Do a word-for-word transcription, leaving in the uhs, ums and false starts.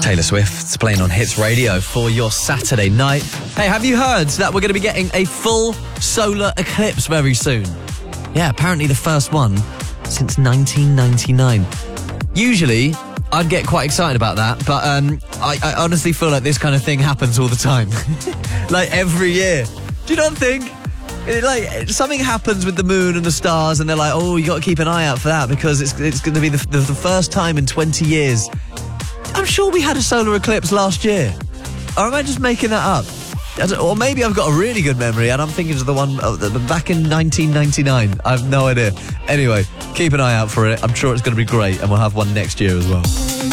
Taylor Swift's playing on Hits Radio for your Saturday night. Hey, have you heard that we're going to be getting a full solar eclipse very soon? Yeah, apparently the first one since nineteen ninety-nine. Usually, I'd get quite excited about that, but um, I, I honestly feel like this kind of thing happens all the time. Like every year. Do you not think? It, like something happens with the moon and the stars and they're like, oh, you got to keep an eye out for that because it's it's going to be the, the, the first time in twenty years. I'm sure we had a solar eclipse last year. Or am I just making that up? I don't, or maybe I've got a really good memory and I'm thinking of the one uh, the, back in nineteen ninety-nine. I have no idea. Anyway, keep an eye out for it. I'm sure it's going to be great and we'll have one next year as well.